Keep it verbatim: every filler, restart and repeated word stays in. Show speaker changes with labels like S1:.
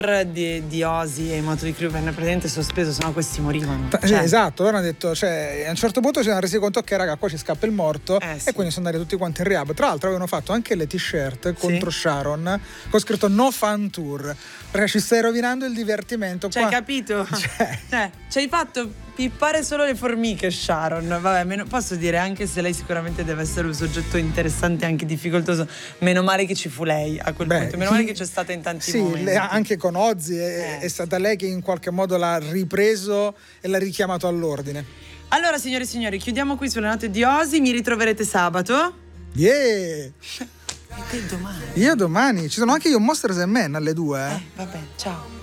S1: Di, di Ozzy e Motley Crue venne praticamente sospeso, sennò questi morivano.
S2: Cioè. Sì, esatto, loro hanno detto, cioè, a un certo punto si sono resi conto che raga, qua ci scappa il morto,
S1: eh, sì.
S2: e quindi sono andati tutti quanti in rehab. Tra l'altro avevano fatto anche le t-shirt contro
S1: sì.
S2: Sharon con scritto No Fan Tour, perché ci stai rovinando il divertimento.
S1: Cioè,
S2: qua.
S1: capito?
S2: Cioè.
S1: Cioè, ci hai fatto pippare solo le formiche, Sharon. Vabbè, meno, posso dire, anche se lei sicuramente deve essere un soggetto interessante e anche difficoltoso, meno male che ci fu lei a quel
S2: Beh,
S1: punto, meno male che c'è stata in tanti
S2: sì,
S1: momenti.
S2: Sì, anche con Ozzy è,
S1: eh.
S2: è stata lei che in qualche modo l'ha ripreso e l'ha richiamato all'ordine.
S1: Allora, signore e signori, chiudiamo qui sulle note di Ozzy. Mi ritroverete sabato.
S2: Yeah!
S1: E te domani.
S2: Io domani. Ci sono anche io Monsters and Men alle due.
S1: Eh, vabbè, ciao.